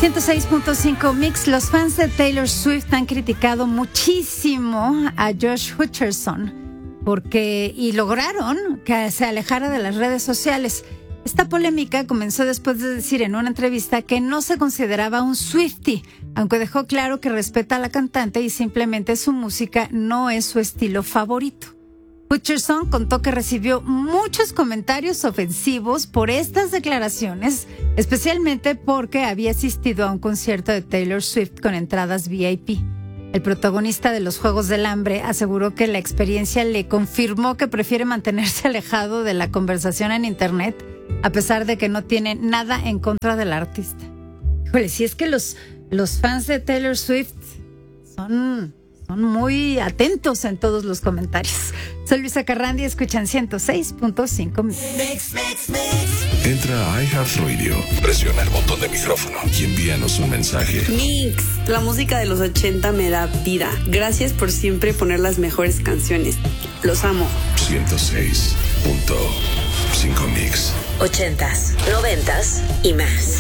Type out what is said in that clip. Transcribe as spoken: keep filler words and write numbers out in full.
ciento seis punto cinco Mix. Los fans de Taylor Swift han criticado muchísimo a Josh Hutcherson porque y lograron que se alejara de las redes sociales. Esta polémica comenzó después de decir en una entrevista que no se consideraba un Swiftie, aunque dejó claro que respeta a la cantante y simplemente su música no es su estilo favorito. Hutcherson contó que recibió muchos comentarios ofensivos por estas declaraciones, especialmente porque había asistido a un concierto de Taylor Swift con entradas V I P. El protagonista de los Juegos del Hambre aseguró que la experiencia le confirmó que prefiere mantenerse alejado de la conversación en internet, a pesar de que no tiene nada en contra del artista. Híjole, si es que los, los fans de Taylor Swift son... Son muy atentos en todos los comentarios. Soy Luisa Carrandi, escuchan ciento seis punto cinco. Mix, mix, mix. Entra a iHeartRadio, presiona el botón de micrófono y envíanos un mensaje. Mix, la música de los ochenta me da vida. Gracias por siempre poner las mejores canciones. Los amo. ciento seis punto cinco Mix. Ochentas, noventas y más.